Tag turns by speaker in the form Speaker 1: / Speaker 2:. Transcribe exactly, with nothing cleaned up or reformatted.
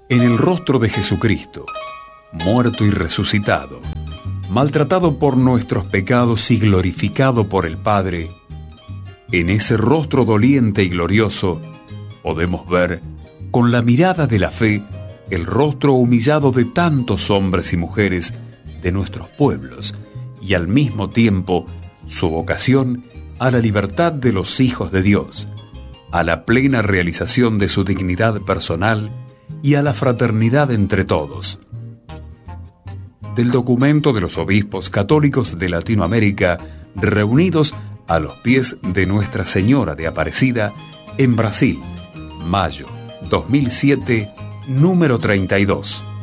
Speaker 1: En el rostro de Jesucristo, muerto y resucitado, maltratado por nuestros pecados y glorificado por el Padre, en ese rostro doliente y glorioso podemos ver, con la mirada de la fe, el rostro humillado de tantos hombres y mujeres de nuestros pueblos y al mismo tiempo su vocación a la libertad de los hijos de Dios, a la plena realización de su dignidad personal y a la fraternidad entre todos. Del documento de los obispos católicos de Latinoamérica reunidos a los pies de Nuestra Señora de Aparecida en Brasil, mayo dos mil siete, número treinta y dos.